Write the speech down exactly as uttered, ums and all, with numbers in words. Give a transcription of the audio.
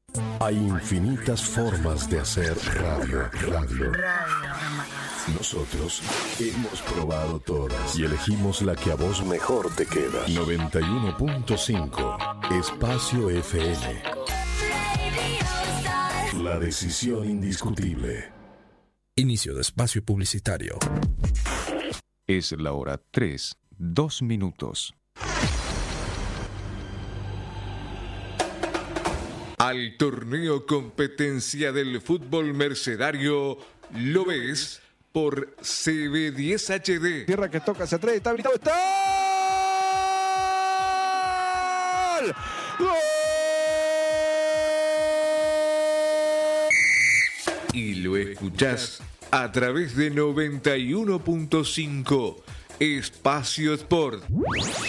Hay infinitas formas de hacer radio, radio. Nosotros hemos probado todas y elegimos la que a vos mejor te queda. noventa y uno punto cinco Espacio F M. La decisión indiscutible. Inicio de espacio publicitario. Es la hora tres, dos minutos. Al torneo competencia del fútbol mercedario lo ves por C B diez H D. Tierra que toca hacia atrás, está habilitado, está. ¡Gol! Y lo escuchás a través de noventa y uno punto cinco Espacio Sport.